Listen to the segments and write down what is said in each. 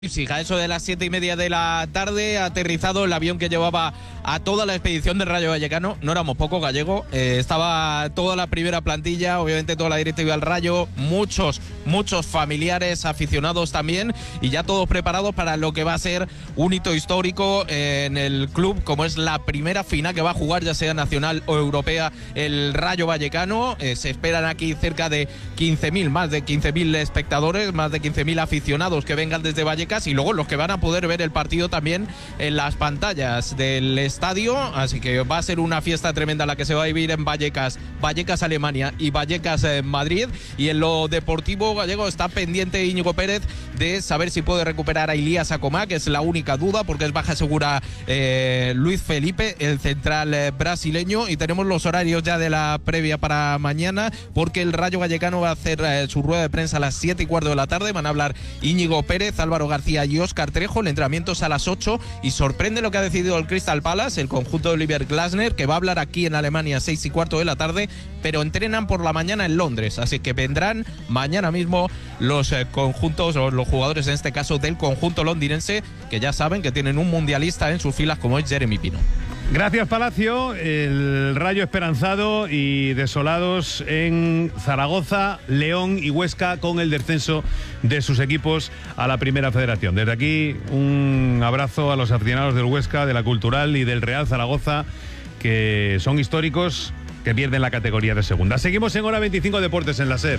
A eso de las 7:30 de la tarde ha aterrizado el avión que llevaba a toda la expedición del Rayo Vallecano. No éramos pocos gallegos, estaba toda la primera plantilla, obviamente toda la directiva del Rayo, muchos familiares, aficionados también, y ya todos preparados para lo que va a ser un hito histórico en el club, como es la primera final que va a jugar, ya sea nacional o europea, el Rayo Vallecano. Se esperan aquí cerca de 15.000, más de 15.000 espectadores, más de 15.000 aficionados que vengan desde Vallecas, y luego los que van a poder ver el partido también en las pantallas del estadio. Así que va a ser una fiesta tremenda la que se va a vivir en Vallecas, Alemania y Vallecas, Madrid. Y en lo deportivo gallego está pendiente Íñigo Pérez de saber si puede recuperar a Ilías Acomá, que es la única duda, porque es baja segura Luis Felipe, el central brasileño. Y tenemos los horarios ya de la previa para mañana, porque el Rayo Vallecano va a hacer su rueda de prensa a las 7:15 de la tarde. Van a hablar Íñigo Pérez, Álvaro García y Óscar Trejo. El entrenamiento es a las 8 y sorprende lo que ha decidido el Crystal Palace, el conjunto de Oliver Glasner, que va a hablar aquí en Alemania a 6:15 de la tarde, pero entrenan por la mañana en Londres, así que vendrán mañana mismo los conjuntos, o los jugadores en este caso del conjunto londinense, que ya saben que tienen un mundialista en sus filas como es Jeremy Pino. Gracias, Palacio. El Rayo esperanzado y desolados en Zaragoza, León y Huesca con el descenso de sus equipos a la Primera Federación. Desde aquí un abrazo a los aficionados del Huesca, de la Cultural y del Real Zaragoza, que son históricos, que pierden la categoría de segunda. Seguimos en Hora 25 Deportes en la SER.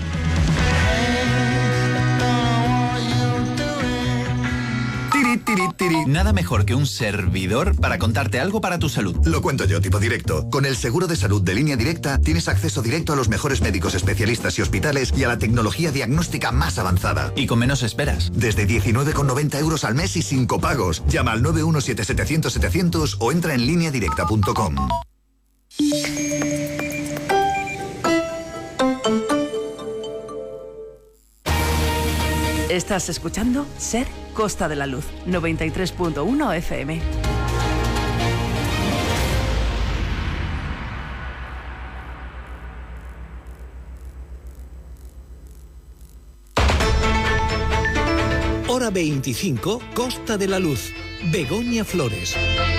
Nada mejor que un servidor para contarte algo para tu salud. Lo cuento yo, tipo directo. Con el seguro de salud de Línea Directa tienes acceso directo a los mejores médicos especialistas y hospitales y a la tecnología diagnóstica más avanzada. Y con menos esperas. Desde 19,90 € al mes y sin copagos. Llama al 917-700-700 o entra en lineadirecta.com. Estás escuchando SER Costa de la Luz, 93.1 FM. Hora 25, Costa de la Luz, Begoña Flores.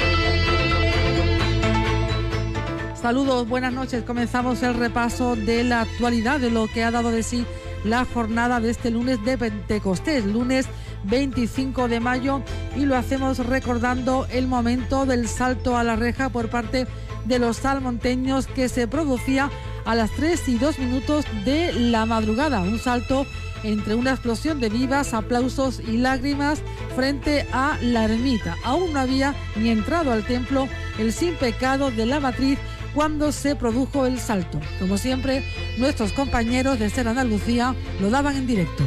Saludos, buenas noches. Comenzamos el repaso de la actualidad, de lo que ha dado de sí la jornada de este lunes de Pentecostés, lunes 25 de mayo, y lo hacemos recordando el momento del salto a la reja por parte de los salmonteños, que se producía a las 3:02 de la madrugada. Un salto entre una explosión de vivas, aplausos y lágrimas frente a la ermita. Aún no había ni entrado al templo el sin pecado de la matriz cuando se produjo el salto. Como siempre, nuestros compañeros de SER Andalucía lo daban en directo.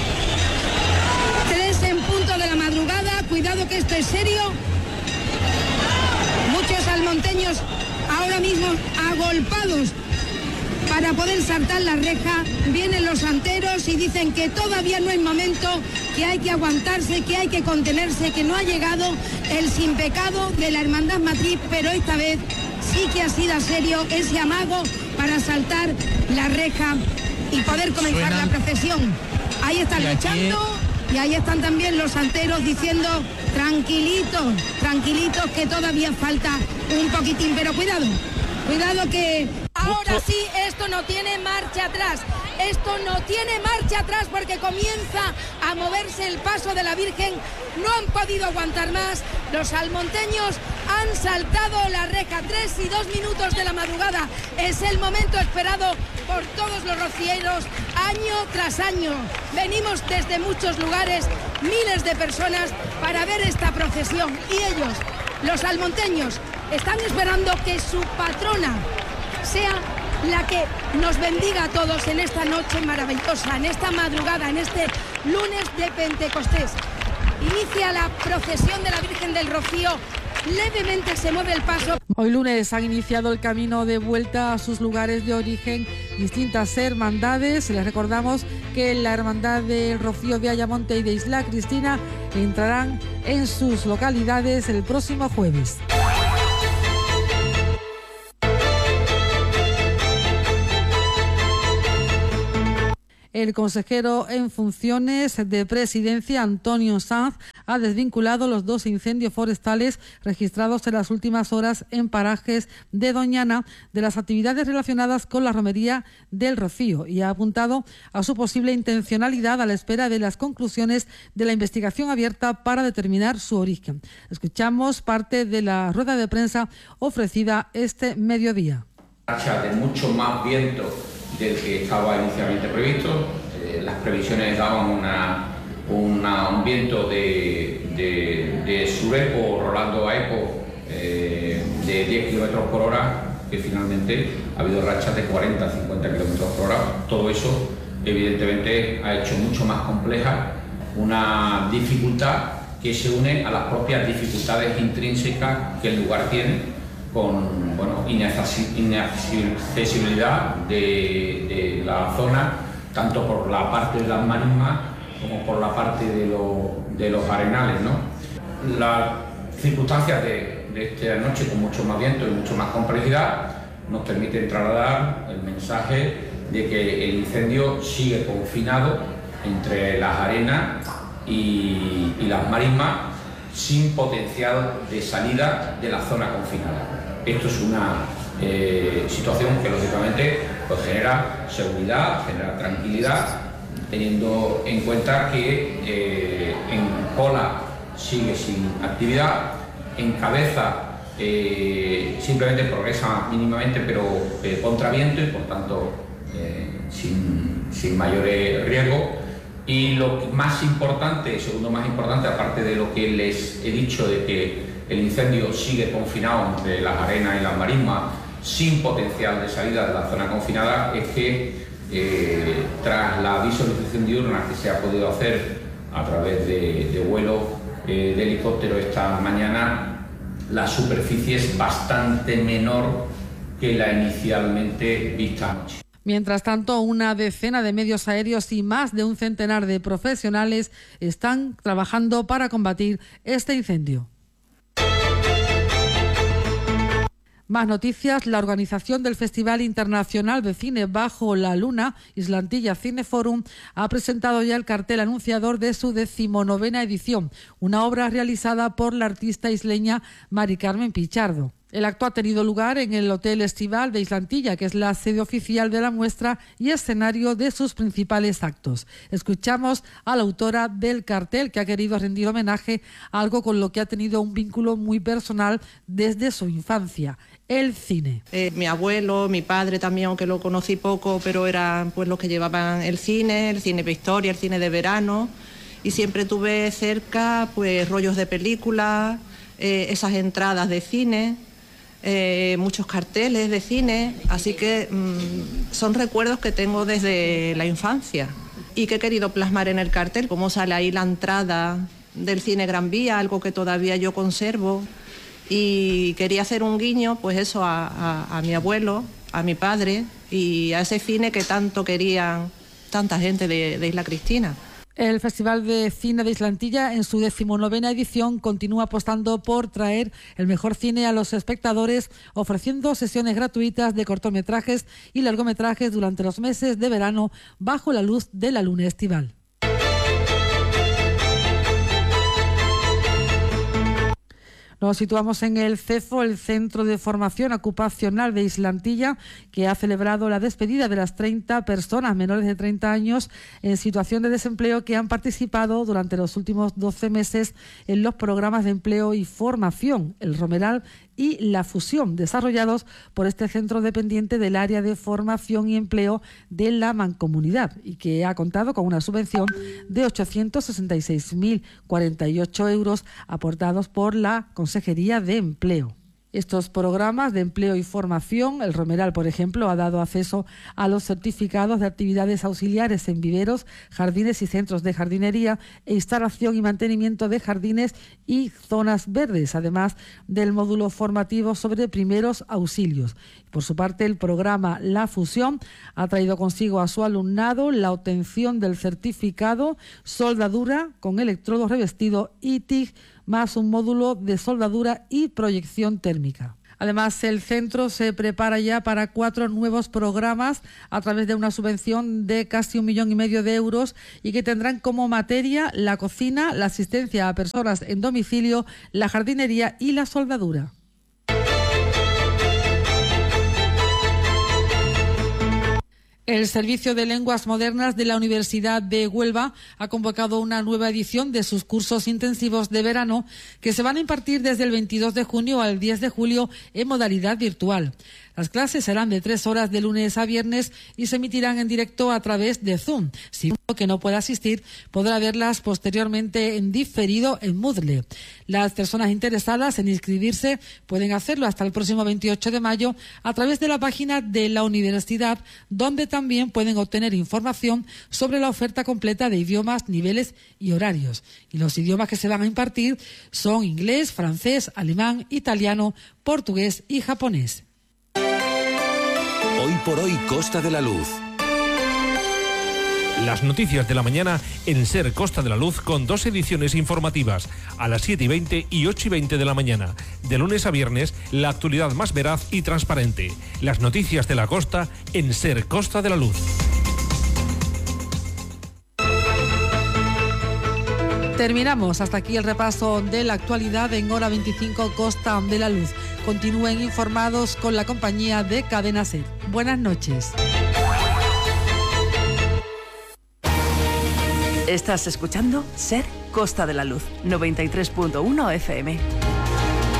3 en punto de la madrugada, cuidado que esto es serio. Muchos salmonteños ahora mismo agolpados para poder saltar la reja. Vienen los santeros y dicen que todavía no es momento, que hay que aguantarse, que hay que contenerse, que no ha llegado el sin pecado de la Hermandad Matriz, pero esta vez sí que ha sido serio ese amago para saltar la reja y poder comenzar la procesión. Ahí están luchando y ahí están también los santeros diciendo tranquilitos, tranquilitos, que todavía falta un poquitín, pero cuidado que ahora sí esto no tiene marcha atrás. Esto no tiene marcha atrás porque comienza a moverse el paso de la Virgen. No han podido aguantar más. Los salmonteños han saltado la reja. 3:02 de la madrugada. Es el momento esperado por todos los rocieros año tras año. Venimos desde muchos lugares, miles de personas, para ver esta procesión. Y ellos, los salmonteños, están esperando que su patrona sea la que nos bendiga a todos en esta noche maravillosa, en esta madrugada, en este lunes de Pentecostés. Inicia la procesión de la Virgen del Rocío, levemente se mueve el paso. Hoy lunes han iniciado el camino de vuelta a sus lugares de origen distintas hermandades. Les recordamos que la Hermandad de Rocío de Ayamonte y de Isla Cristina entrarán en sus localidades el próximo jueves. El consejero en funciones de Presidencia, Antonio Sanz, ha desvinculado los 2 incendios forestales registrados en las últimas horas en parajes de Doñana de las actividades relacionadas con la romería del Rocío y ha apuntado a su posible intencionalidad a la espera de las conclusiones de la investigación abierta para determinar su origen. Escuchamos parte de la rueda de prensa ofrecida este mediodía. De mucho más viento del que estaba inicialmente previsto. Las previsiones daban un viento de surepo rolando a epo de 10 km por hora, que finalmente ha habido rachas de 40-50 km por hora. Todo eso evidentemente ha hecho mucho más compleja una dificultad que se une a las propias dificultades intrínsecas que el lugar tiene, con inaccesibilidad de la zona, tanto por la parte de las marismas como por la parte de los arenales, ¿no? Las circunstancias de esta noche, con mucho más viento y mucho más complejidad, nos permiten trasladar el mensaje de que el incendio sigue confinado entre las arenas y las marismas, sin potencial de salida de la zona confinada. Esto es una situación que lógicamente pues, genera seguridad, genera tranquilidad, teniendo en cuenta que en Pola sigue sin actividad, en Cabeza simplemente progresa mínimamente, pero contra viento y por tanto sin mayores riesgos. Y lo más importante, segundo más importante, aparte de lo que les he dicho de que el incendio sigue confinado entre las arenas y las marismas sin potencial de salida de la zona confinada, es que tras la visualización diurna que se ha podido hacer a través de vuelo de helicóptero esta mañana, la superficie es bastante menor que la inicialmente vista anoche. Mientras tanto, una decena de medios aéreos y más de un centenar de profesionales están trabajando para combatir este incendio. Más noticias. La organización del Festival Internacional de Cine Bajo la Luna, Islantilla Cineforum, ha presentado ya el cartel anunciador de su 19ª edición, una obra realizada por la artista isleña Mari Carmen Pichardo. El acto ha tenido lugar en el Hotel Estival de Islantilla, que es la sede oficial de la muestra y escenario de sus principales actos. Escuchamos a la autora del cartel, que ha querido rendir homenaje a algo con lo que ha tenido un vínculo muy personal desde su infancia: el cine. Mi abuelo, mi padre también, aunque lo conocí poco, pero eran pues los que llevaban el cine de historia, el cine de verano, y siempre tuve cerca pues rollos de películas, esas entradas de cine. Muchos carteles de cine, así que son recuerdos que tengo desde la infancia y que he querido plasmar en el cartel, como sale ahí la entrada del cine Gran Vía, algo que todavía yo conservo, y quería hacer un guiño pues eso a mi abuelo, a mi padre y a ese cine que tanto querían tanta gente de Isla Cristina. El Festival de Cine de Islantilla, en su 19ª edición, continúa apostando por traer el mejor cine a los espectadores, ofreciendo sesiones gratuitas de cortometrajes y largometrajes durante los meses de verano bajo la luz de la luna estival. Nos situamos en el CEFO, el Centro de Formación Ocupacional de Islantilla, que ha celebrado la despedida de las 30 personas menores de 30 años en situación de desempleo que han participado durante los últimos 12 meses en los programas de empleo y formación, el Romeral y la Fusión, desarrollados por este centro dependiente del área de formación y empleo de la Mancomunidad, y que ha contado con una subvención de 866.048 euros aportados por la Consejería de Empleo. Estos programas de empleo y formación, el Romeral, por ejemplo, ha dado acceso a los certificados de actividades auxiliares en viveros, jardines y centros de jardinería e instalación y mantenimiento de jardines y zonas verdes, además del módulo formativo sobre primeros auxilios. Por su parte, el programa La Fusión ha traído consigo a su alumnado la obtención del certificado soldadura con electrodo revestido y TIG, más un módulo de soldadura y proyección térmica. Además, el centro se prepara ya para 4 nuevos programas a través de una subvención de casi 1,5 millones de euros y que tendrán como materia la cocina, la asistencia a personas en domicilio, la jardinería y la soldadura. El Servicio de Lenguas Modernas de la Universidad de Huelva ha convocado una nueva edición de sus cursos intensivos de verano que se van a impartir desde el 22 de junio al 10 de julio en modalidad virtual. Las clases serán de 3 horas de lunes a viernes y se emitirán en directo a través de Zoom. Si uno que no pueda asistir podrá verlas posteriormente en diferido en Moodle. Las personas interesadas en inscribirse pueden hacerlo hasta el próximo 28 de mayo a través de la página de la universidad, donde también pueden obtener información sobre la oferta completa de idiomas, niveles y horarios. Y los idiomas que se van a impartir son inglés, francés, alemán, italiano, portugués y japonés. Hoy por hoy, Costa de la Luz. Las noticias de la mañana en SER Costa de la Luz con 2 ediciones informativas, a las 7:20 y 8:20 de la mañana. De lunes a viernes, la actualidad más veraz y transparente. Las noticias de la costa en SER Costa de la Luz. Terminamos hasta aquí el repaso de la actualidad en Hora 25 Costa de la Luz. Continúen informados con la compañía de Cadena SER. Buenas noches. Estás escuchando SER Costa de la Luz, 93.1 FM.